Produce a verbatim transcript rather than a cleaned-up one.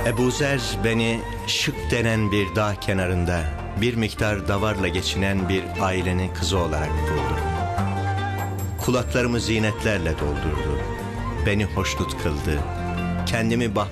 Ebu Zer beni şık denen bir dağ kenarında bir miktar davarla geçinen bir ailenin kızı olarak buldu. Kulaklarımı zinetlerle doldurdu. Beni hoşnut kıldı. Kendimi bah